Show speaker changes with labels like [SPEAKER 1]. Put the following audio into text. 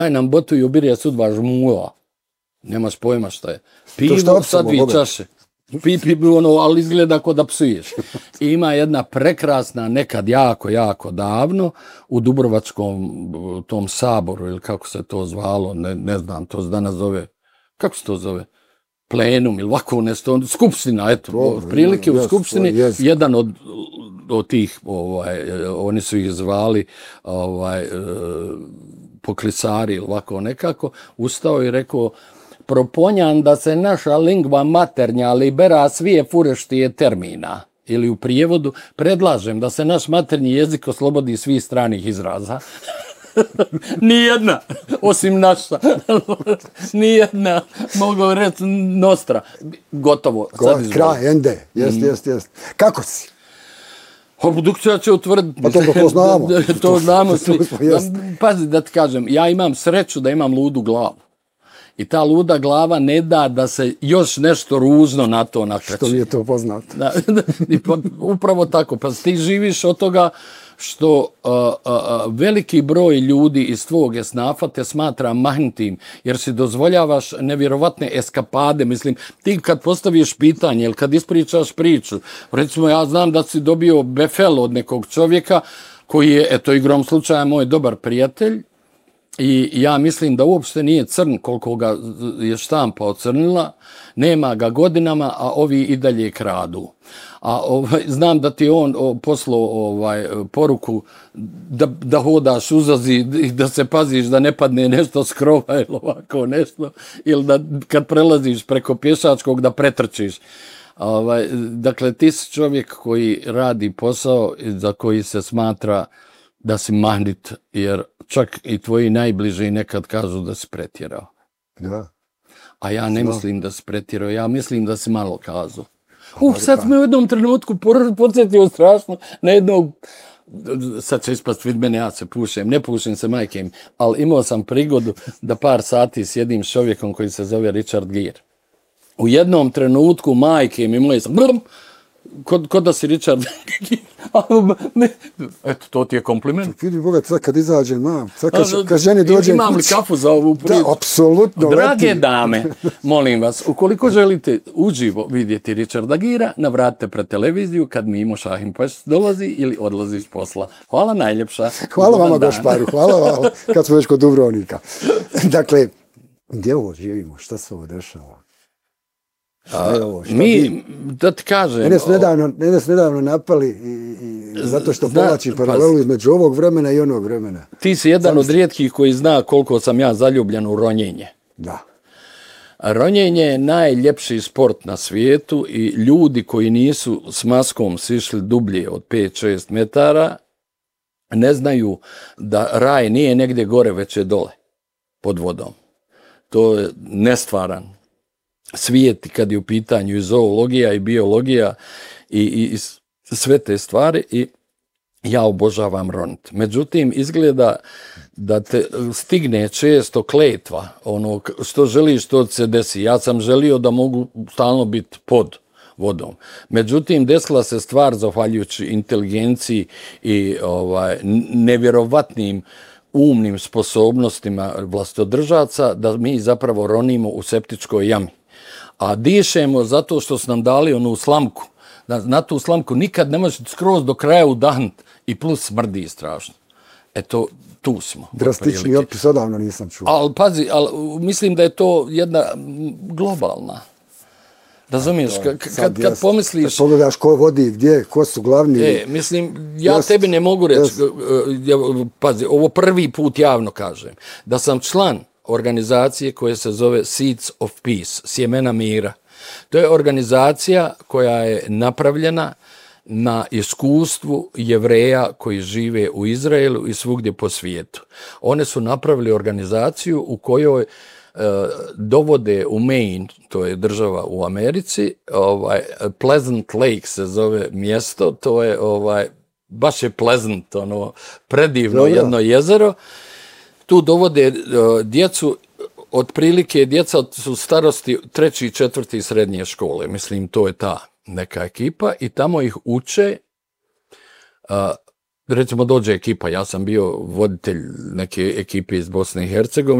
[SPEAKER 1] nam botu i ubirje sudba žmula. Nemaš pojma šta je. Pivo sa 2 čaše. Pipi ali izgleda kao da psuješ. I ima jedna prekrasna, nekad jako davno, u Dubrovačkom tom saboru, ili kako se to zvalo, ne znam, to se danas zove, kako se to zove? Plenum ili ovako nešto, skupština, eto, prilike u skupštini, jedan od tih, oni su ih zvali poklisari ili ovako nekako, ustao i rekao, proponjam da se naša lingva maternja libera svije fureštije termina. Ili u prijevodu, predlažem da se naš maternji jezik oslobodi svih stranih izraza. Nijedna, osim naša. Nijedna, mogu reći nostra. Gotovo.
[SPEAKER 2] Kraj, ende. Jest. Kako si?
[SPEAKER 1] Obdukcija će utvrditi.
[SPEAKER 2] Pa to znamo.
[SPEAKER 1] To znamo svi. Pazi da ti kažem, ja imam sreću da imam ludu glavu. I ta luda glava ne da da se još nešto ružno na to nakreće.
[SPEAKER 2] Što mi je to poznato.
[SPEAKER 1] Upravo tako. Pa ti živiš od toga što veliki broj ljudi iz tvojeg esnafa te smatra mahnitim, jer si dozvoljavaš nevjerovatne eskapade. Mislim, ti kad postaviš pitanje ili kad ispričaš priču, recimo ja znam da si dobio befel od nekog čovjeka koji je, eto igrom slučaja, moj dobar prijatelj, i ja mislim da uopšte nije crn koliko ga je štampa ocrnila, nema ga godinama, a ovi i dalje kradu. A znam da ti on poslao poruku da hodaš uzazi i da se paziš da ne padne nešto s krova ili ovako nešto, ili da kad prelaziš preko pješačkog da pretrčiš. Dakle, ti si čovjek koji radi posao za koji se smatra da si mahnit, jer čak i tvoji najbliži nekad kažu da si pretjerao.
[SPEAKER 2] Da.
[SPEAKER 1] A ja ne mislim da si pretjerao, ja mislim da si malo kazao. Sad me u jednom trenutku podsjetio strašno na jednog, sad će ispast vid mene, ja se pušem, ne pušem se majkem, ali imao sam prigodu da par sati sjedim s čovjekom koji se zove Richard Gere. U jednom trenutku majke mi moje sam, ko da si Richard eto, to ti je kompliment.
[SPEAKER 2] Vidi Boga, sad kad izađem, sad kad ženi dođem
[SPEAKER 1] imam li kafu za ovu priču?
[SPEAKER 2] Da, apsolutno.
[SPEAKER 1] Drage dame, molim vas, ukoliko želite uživo vidjeti Richarda Gera, navratite pred televiziju kad Mimo Šahin Pašić dolazi ili odlazi iz posla. Hvala najljepša.
[SPEAKER 2] Hvala vama, Gošparu, hvala vam, kad smo već kod Dubrovnika. Dakle, gdje ovo živimo? Šta se ovo dešava?
[SPEAKER 1] Da ti kažem...
[SPEAKER 2] Mene su nedavno napali i zato što povlačim paralelu između ovog vremena i onog vremena.
[SPEAKER 1] Ti si jedan od rijetkih koji zna koliko sam ja zaljubljen u ronjenje.
[SPEAKER 2] Da.
[SPEAKER 1] Ronjenje je najljepši sport na svijetu i ljudi koji nisu s maskom sišli dublje od 5-6 metara ne znaju da raj nije negdje gore, već je dole, pod vodom. To je nestvaran svijet kad je u pitanju i zoologija i biologija i sve te stvari i ja obožavam ronit. Međutim, izgleda da te stigne često kletva, ono što želiš to se desi. Ja sam želio da mogu stalno biti pod vodom. Međutim, desila se stvar zahvaljujući inteligenciji i nevjerovatnim umnim sposobnostima vlastodržaca da mi zapravo ronimo u septičkoj jami. A dišemo zato što su nam dali onu slamku. Na tu slamku nikad ne možete skroz do kraja udahnut i plus smrdi strašno. Eto, tu smo.
[SPEAKER 2] Drastični opis odavno nisam čuo.
[SPEAKER 1] Ali pazi, mislim da je to jedna globalna. Razumiješ, kad pomisliš...
[SPEAKER 2] Kad pogledaš ko vodi, gdje, ko su glavni...
[SPEAKER 1] Mislim, ja tebi ne mogu reći, pazi, ovo prvi put javno kažem, da sam član organizacije koja se zove Seeds of Peace, sjemena mira. To je organizacija koja je napravljena na iskustvu Jevreja koji žive u Izraelu i svugdje po svijetu. One su napravili organizaciju u kojoj dovode u Maine, to je država u Americi, Pleasant Lake se zove mjesto, to je baš je pleasant, predivno jedno jezero. Tu dovode djecu, otprilike djeca su starosti 3. i 4. srednje škole. Mislim, to je ta neka ekipa i tamo ih uče recimo dođe ekipa, ja sam bio voditelj neke ekipe iz Bosne i Hercegovine,